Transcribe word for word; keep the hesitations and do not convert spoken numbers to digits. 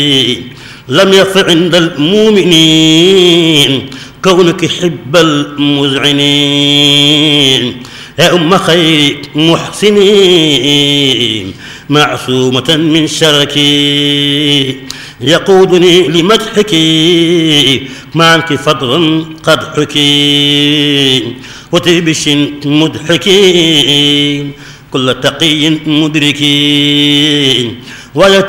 لم يف عند المؤمنين كونك حب المذعنين يا أم خير محسنين معصومة من شرك يقودني لمدحك معك فضلا قد حكي وتبش مدحك كل تقي مدرك